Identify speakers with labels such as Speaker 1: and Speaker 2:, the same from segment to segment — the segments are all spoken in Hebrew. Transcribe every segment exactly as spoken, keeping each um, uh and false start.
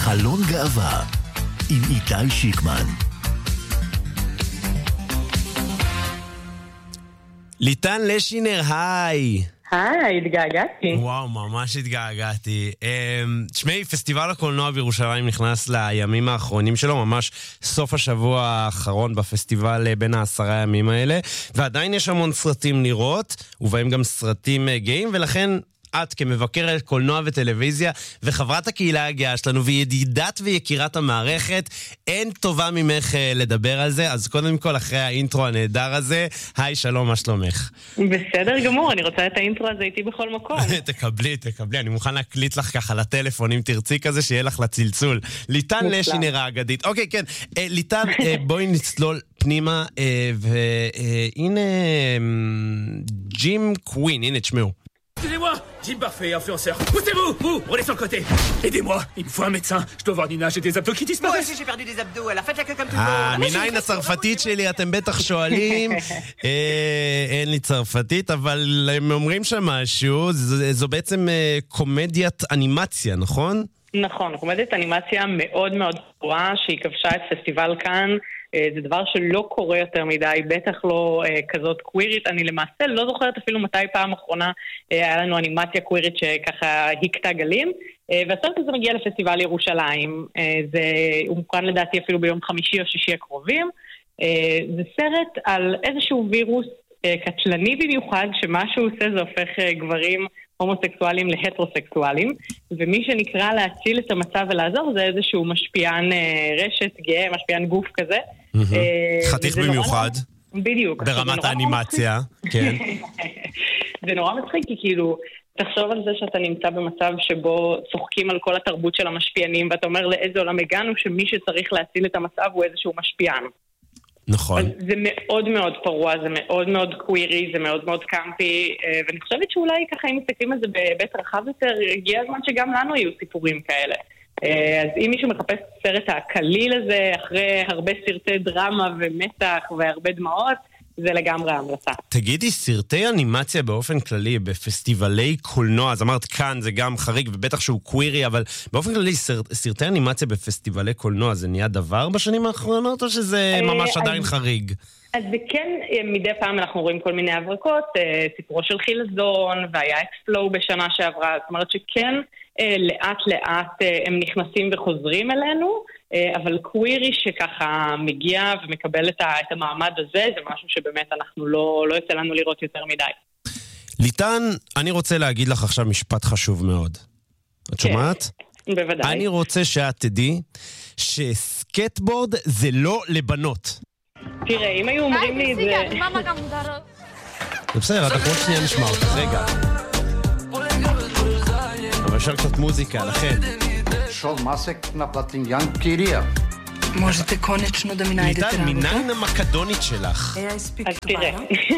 Speaker 1: חלון גאווה עם איתי שיקמן.
Speaker 2: ליטן לשינר, היי.
Speaker 3: היי, התגעגעתי.
Speaker 2: וואו, ממש התגעגעתי. תשמעי, פסטיבל הקולנוע בירושלים נכנס לימים האחרונים שלו, ממש סוף השבוע האחרון בפסטיבל בין העשרה ימים האלה, ועדיין יש המון סרטים לראות, ובהם גם סרטים גאים, ולכן את כמבקרת קולנוע וטלוויזיה וחברת הקהילה הגאה שלנו וידידת ויקירת המערכת, אין טובה ממך לדבר על זה. אז קודם כל, אחרי האינטרו הנהדר הזה, היי, שלום, מה שלומך?
Speaker 3: בסדר גמור, אני רוצה את האינטרו הזה איתי בכל מקום.
Speaker 2: תקבלי, תקבלי, אני מוכן להקליט לך ככה לטלפון אם תרצי כזה, שיהיה לך לצלצול. ליטן לשינר האגדית. אוקיי, כן, ליטן, בואי נצלול פנימה, והנה ג'ים קווין, הנה תשמעו.
Speaker 4: Excusez-moi, Jim Parfait, influenceur. Poussez-vous, vous, roulez sur le côté. Aidez-moi, il me faut un médecin. Je dois voir Nina, j'ai des abdos qui disparaissent.
Speaker 5: Moi aussi j'ai perdu des abdos, alors faites la queue comme tout le
Speaker 2: monde.
Speaker 5: Ah,
Speaker 2: מניין הצרפתית שלי, אתם בטח שואלים. אין לי צרפתית, אבל הם אומרים שם משהו, זו בעצם קומדיית אנימציה, נכון?
Speaker 3: נכון, קומדיית אנימציה מאוד מאוד פורה, שהיא כבשה את פסטיבל כאן. זה דבר שלא קורה יותר מדי, בטח לא אה, כזאת קווירית. אני למעשה לא זוכרת אפילו מתי פעם אחרונה אה, היה לנו אנימציה קווירית שככה הקטה גלים, אה, והסרט הזה מגיע לפסטיבל ירושלים. אה, זה, הוא מוכן לדעתי אפילו ביום חמישי או שישי הקרובים. אה, זה סרט על איזשהו וירוס אה, קטלני במיוחד, שמה שהוא עושה זה הופך אה, גברים הומוסקסואלים להטרוסקסואלים, ומי שנקרא להציל את המצב ולעזור זה איזשהו משפיען אה, רשת גאה, משפיען גוף כזה.
Speaker 2: חתיך במיוחד.
Speaker 3: בדיוק.
Speaker 2: ברמת האנימציה, כן.
Speaker 3: זה נורא מצחיק, כי כאילו, תחשוב על זה שאתה נמצא במצב שבו צוחקים על כל התרבות של המשפיענים, ואתה אומר לאיזה עולם הגענו שמי שצריך להציל את המצב הוא איזשהו משפיען.
Speaker 2: נכון.
Speaker 3: זה מאוד מאוד פרוע, זה מאוד מאוד קווירי, זה מאוד מאוד קאמפי, ואני חושבת שאולי ככה אם מסתכלים על זה בבית רחב יותר, הגיע הזמן שגם לנו יהיו סיפורים כאלה. אז אם מישהו מחפש סרט הקליל הזה, אחרי הרבה סרטי דרמה ומתח והרבה דמעות, זה לגמרי המלצה.
Speaker 2: תגידי, סרטי אנימציה באופן כללי, בפסטיבלי קולנוע, אז אמרת כאן זה גם חריג, ובטח שהוא קווירי, אבל באופן כללי, סרט, סרטי אנימציה בפסטיבלי קולנוע, זה נהיה דבר בשנים האחרונות, או שזה ממש עדיין חריג?
Speaker 3: אז זה כן, מדי פעם אנחנו רואים כל מיני הברקות, סיפורו של חילזון, והיה אקספלו בשנה שעברה, זאת אומרת שכן, לאט לאט הם נכנסים וחוזרים אלינו, אבל קווירי שככה מגיע ומקבל את המעמד הזה, זה משהו שבאמת אנחנו לא, לא יוצא לנו לראות יותר מדי.
Speaker 2: ליטן, אני רוצה להגיד לך עכשיו משפט חשוב מאוד. את שומעת?
Speaker 3: בוודאי.
Speaker 2: אני רוצה שאת תדעי שסקטבורד זה לא לבנות.
Speaker 3: תראה, אם היו אומרים לי את זה...
Speaker 2: זה בסדר, אנחנו עוד שנייה נשמע אותך, רגע. אבל אפשר קצת מוזיקה, לכן.
Speaker 6: Šol Masek na Platinjan Kirija.
Speaker 5: Možete konečno da mi najdete
Speaker 2: ליטן, מניין המקדונית שלך?
Speaker 3: אז תראה.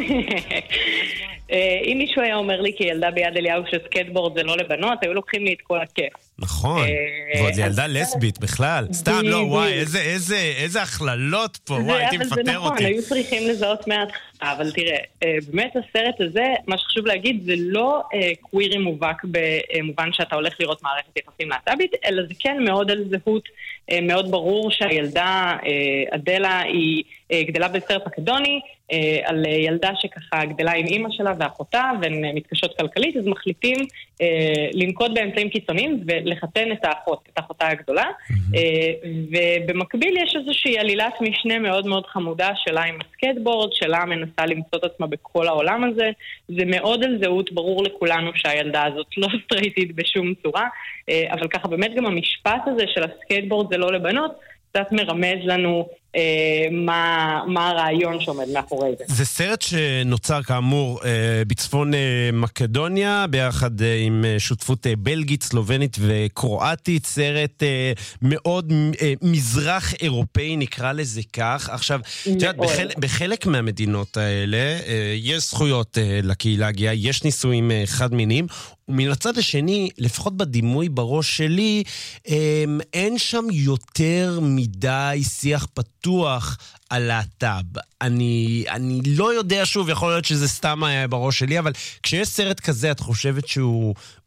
Speaker 3: אם מישהו היה אומר לי כילדה ביד אליהו שסקטבורד זה לא לבנות, היו לוקחים לי את כל הכיף.
Speaker 2: נכון, ועוד ילדה לסבית בכלל. סתם, לא, וואי, איזה הכללות פה, וואי, הייתי מפטר אותי.
Speaker 3: אבל זה נכון, היו צריכים לזהות מעט. אבל תראה, באמת הסרט הזה, מה שחשוב להגיד, זה לא קווירי מובהק במובן שאתה הולך לראות מערכת יחסים להט"בית, אלא זה כן מאוד על זהות, מאוד ברור שהילדה, אדלה, היא גדלה בסרט מקדוני, על ילדה שככה גדלה עם אמא שלה ואחותה, והן מתקשות כלכלית, אז מחליטים לנקוט באמצעים קיצוניים ולחתן את האחות, את האחותה הגדולה, ובמקביל יש איזושהי עלילת משנה מאוד מאוד חמודה שלה עם הסקטבורד, שלה מנסה למצוא את עצמה בכל העולם הזה. זה מאוד על זהות, ברור לכולנו שהילדה הזאת לא סטרייטית בשום צורה, אבל ככה באמת גם המשפט הזה של הסקטבורד זה לא לבנות, קצת מרמז לנו אה, מה, מה הרעיון שעומד מאחורי זה.
Speaker 2: זה סרט שנוצר כאמור אה, בצפון אה, מקדוניה, ביחד אה, עם אה, שותפות אה, בלגית, סלובנית וקרואטית, סרט אה, מאוד אה, מזרח אירופאי נקרא לזה כך. עכשיו, תראה, בחל, בחלק מהמדינות האלה אה, יש זכויות אה, לקהילה הגאה, יש נישואים אה, חד מיניים, ומן הצד השני, לפחות בדימוי בראש שלי, אין שם יותר מדי שיח פתוח על להט"ב. אני, אני לא יודע, שוב, יכול להיות שזה סתם היה בראש שלי, אבל כשיש סרט כזה, את חושבת שהוא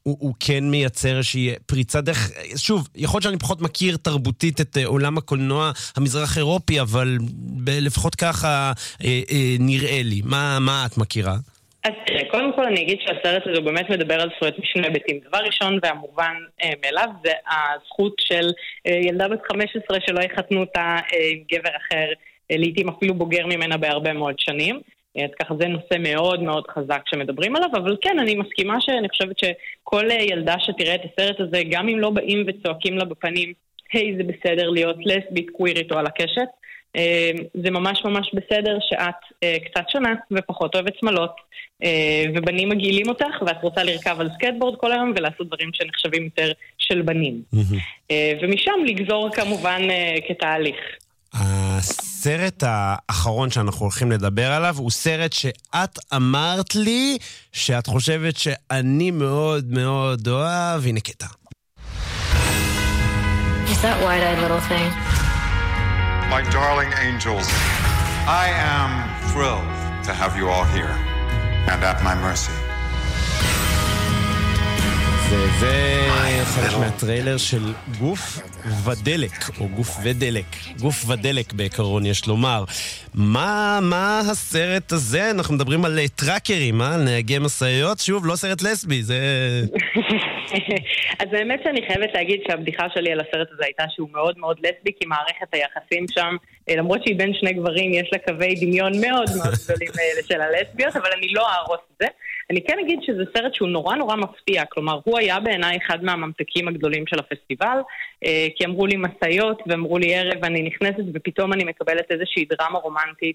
Speaker 2: הוא, הוא כן מייצר איזושהי פריצה דרך, שוב, יכול להיות שאני פחות מכיר תרבותית את עולם הקולנוע המזרח אירופי, אבל לפחות ככה אה, אה, נראה לי. מה, מה את מכירה?
Speaker 3: אז תראה, קודם כל אני אגיד שהסרט הזה באמת מדבר על זכויות משני היבטים. דבר ראשון והמובן אה, מאליו זה הזכות של אה, ילדה בת חמש עשרה שלא יחתנו אותה אה, עם גבר אחר, אה, לעתים אפילו בוגר ממנה בהרבה מאוד שנים. אז ככה זה נושא מאוד מאוד חזק שמדברים עליו, אבל כן, אני מסכימה שאני חושבת שכל ילדה שתראה את הסרט הזה, גם אם לא באים וצועקים לה בפנים, היי, זה בסדר להיות לסבית, קווירית או על הקשת, זה ממש ממש בסדר שאת קצת שונה ופחות אוהבת שמלות, ובנים מגעילים אותך, ואת רוצה לרכב על סקייטבורד כל היום ולעשות דברים שנחשבים יותר של בנים. ומשם לגזור כמובן כתהליך.
Speaker 2: הסרט האחרון שאנחנו הולכים לדבר עליו הוא סרט שאת אמרת לי שאת חושבת שאני מאוד מאוד אוהב. הנה קטע.
Speaker 7: Is that wide-eyed little thing?
Speaker 8: My darling angels, I am thrilled to have you all here and at my mercy.
Speaker 2: זה חלק מהטריילר של גוף ודלק, או גוף ודלק. גוף ודלק בעיקרון, יש לומר. מה, מה הסרט הזה? אנחנו מדברים על טראקרים, אה? על נהגי משאיות. שוב, לא סרט לסבי, זה...
Speaker 3: אז האמת שאני חייבת להגיד שהבדיחה שלי על הסרט הזה הייתה שהוא מאוד מאוד לסבי, כי מערכת היחסים שם, למרות שהיא בין שני גברים, יש לה קווי דמיון מאוד מאוד גדולים של הלסביות, אבל אני לא אהרוס את זה. אני כן אגיד שזה סרט שהוא נורא נורא מפתיע, כלומר הוא היה בעיניי אחד מהממתקים הגדולים של הפסטיבל, כי אמרו לי מסעיות ואמרו לי ערב, אני נכנסת ופתאום אני מקבלת איזושהי דרמה רומנטית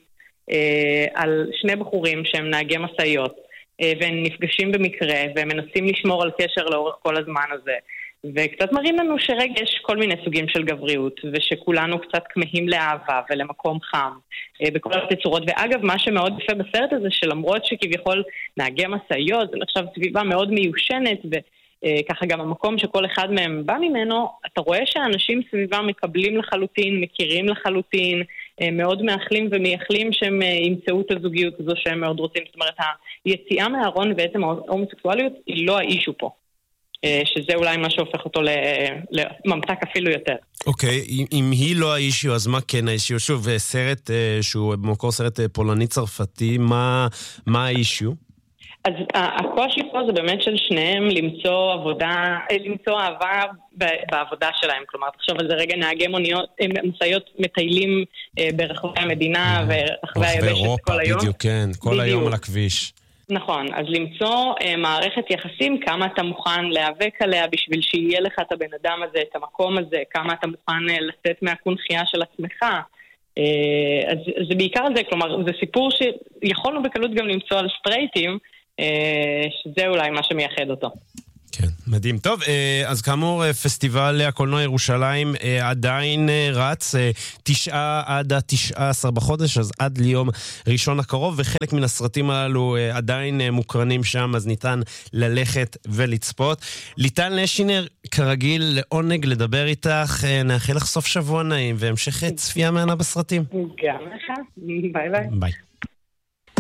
Speaker 3: על שני בחורים שהם נהגי מסעיות, והם נפגשים במקרה והם מנסים לשמור על קשר לאורך כל הזמן הזה, וקצת מראים לנו שרגש כל מיני סוגים של גבריות, ושכולנו קצת כמהים לאהבה ולמקום חם בכל התצורות. ואגב, מה שמאוד יפה בסרט הזה, שלמרות שכביכול נהגי מסעיות, זה נחשב סביבה מאוד מיושנת, וככה גם המקום שכל אחד מהם בא ממנו, אתה רואה שהאנשים סביבה מקבלים לחלוטין, מכירים לחלוטין, מאוד מאחלים ומייחלים שהם ימצאו את הזוגיות הזו שהם מאוד רוצים. זאת אומרת, היציאה מהארון ובעצם ההומוסקסואליות היא לא האישו פה. שזה אולי מה שהופך אותו לממתק אפילו יותר.
Speaker 2: אוקיי, אם היא לא האישיו, אז מה כן האישיו? שוב, סרט שהוא במקור סרט פולני-צרפתי, מה האישיו?
Speaker 3: אז הקושי פה זה באמת של שניהם למצוא עבודה, למצוא אהבה בעבודה שלהם. כלומר, תחשוב על זה רגע, נהגי מוניות, משאיות מטיילים ברחבי המדינה ורחבי היבשת כל היום.
Speaker 2: בדיוק, כן, כל היום על הכביש.
Speaker 3: נכון, אז למצוא אה, מערכת יחסים, כמה אתה מוכן להיאבק עליה בשביל שיהיה לך את הבן אדם הזה, את המקום הזה, כמה אתה מוכן אה, לצאת מהקונחייה של עצמך. אה, אז זה בעיקר זה, כלומר, זה סיפור שיכולנו בקלות גם למצוא על סטרייטים, אה, שזה אולי מה שמייחד אותו.
Speaker 2: כן, מדהים. טוב, אז כאמור, פסטיבל הקולנוע ירושלים עדיין רץ, תשעה עד התשעה עשר בחודש, אז עד ליום ראשון הקרוב, וחלק מן הסרטים הללו עדיין מוקרנים שם, אז ניתן ללכת ולצפות. ליטל נשינר, כרגיל, לעונג לדבר איתך, נאחל לך סוף שבוע נעים, והמשך צפייה מענה בסרטים.
Speaker 3: גם לך, ביי ביי.
Speaker 2: ביי.